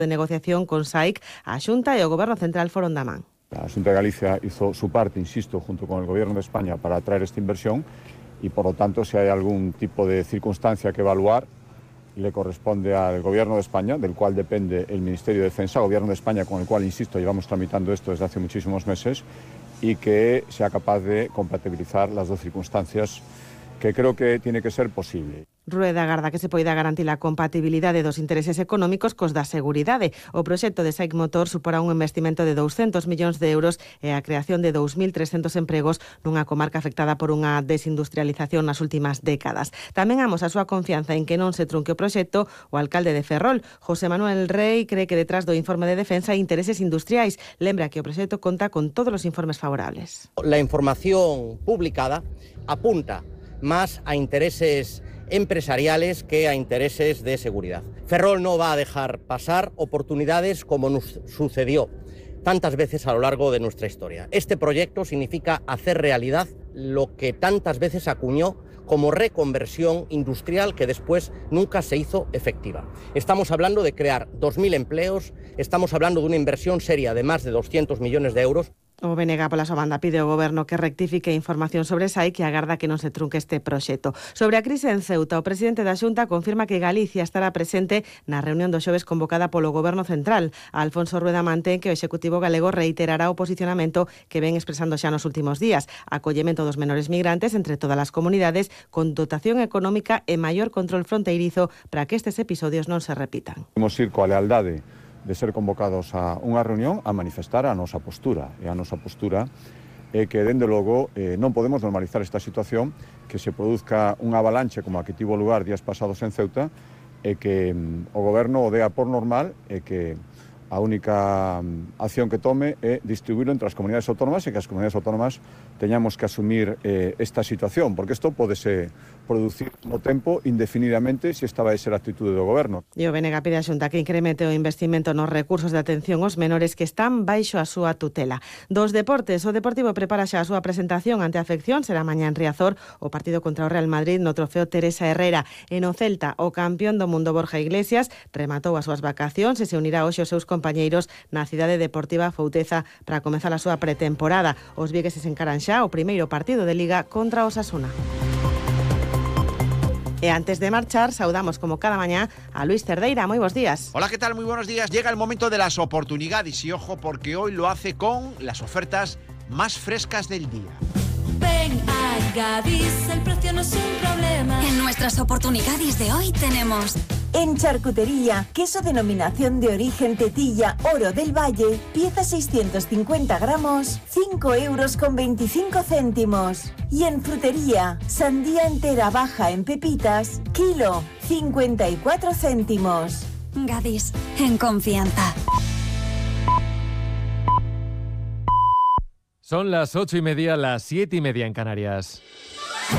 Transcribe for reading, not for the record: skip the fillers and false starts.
de negociación con SAIC, a Xunta e o Goberno Central foron da man. La Xunta de Galicia hizo su parte, insisto, junto con el Gobierno de España para atraer esta inversión y, por lo tanto, si hay algún tipo de circunstancia que evaluar, le corresponde al Gobierno de España, del cual depende el Ministerio de Defensa, Gobierno de España con el cual, insisto, llevamos tramitando esto desde hace muchísimos meses, y que sea capaz de compatibilizar las dos circunstancias que creo que tiene que ser posible. Rueda agarda que se poida garantir a compatibilidade dos intereses económicos cos da seguridade. O proxecto de SAIC Motor suporá un investimento de 200 millóns de euros e a creación de 2.300 empregos nunha comarca afectada por unha desindustrialización nas últimas décadas. Tamén amos a súa confianza en que non se trunque o proxecto o alcalde de Ferrol, José Manuel Rey, cree que detrás do informe de defensa hai intereses industriais. Lembra que o proxecto conta con todos os informes favorables. La información publicada apunta más a intereses empresariales que a intereses de seguridad. Ferrol no va a dejar pasar oportunidades como nos sucedió tantas veces a lo largo de nuestra historia. Este proyecto significa hacer realidad lo que tantas veces acuñó como reconversión industrial que después nunca se hizo efectiva. Estamos hablando de crear 2.000 empleos, estamos hablando de una inversión seria de más de 200 millones de euros. O BNG pola súa banda pide ao Goberno que rectifique información sobre SAIC e agarda que non se trunque este proxecto. Sobre a crise en Ceuta, o presidente da Xunta confirma que Galicia estará presente na reunión do xoves convocada polo Goberno Central. Alfonso Rueda mantén que o Executivo galego reiterará o posicionamento que ven expresando xa nos últimos días: acollemento dos menores migrantes entre todas as comunidades, con dotación económica e maior control fronteirizo para que estes episodios non se repitan. Vamos ir coa lealdade de ser convocados a unha reunión a manifestar a nosa postura. E a nosa postura é que, dende logo, non podemos normalizar esta situación, que se produzca unha avalanche como a que tivo lugar días pasados en Ceuta, e que o Goberno o dea por normal, e que a única acción que tome é distribuirlo entre as comunidades autónomas e que as comunidades autónomas teñamos que asumir esta situación, porque isto podese producir no tempo indefinidamente se esta vai ser a actitude do Goberno. E o BNG pide a Xunta que incremente o investimento nos recursos de atención aos menores que están baixo a súa tutela. Dos deportes, o Deportivo prepara xa a súa presentación ante a afección, será mañá en Riazor, o partido contra o Real Madrid no trofeo Teresa Herrera. E no Celta, o campeón do mundo Borja Iglesias rematou as súas vacacións e se unirá hoxe aos seus compañeiros na cidade deportiva Fouteza para comezar a súa pretemporada. Os vigueses encaran xa o primeiro partido de Liga contra o Osasuna. E antes de marchar, saudamos como cada mañá a Luis Cerdeira. Muy buenos días. Hola, ¿qué tal? Muy buenos días. Llega el momento de las oportunidades y ojo porque hoy lo hace con las ofertas más frescas del día. Ven a Gadis, el precio no es un problema. En nuestras oportunidades de hoy tenemos... En charcutería, queso denominación de origen Tetilla Oro del Valle, pieza 650 gramos, 5,25 €. Y en frutería, sandía entera baja en pepitas, kilo, 54 céntimos. Gadis, en confianza. Son las 8:30, las 7:30 en Canarias.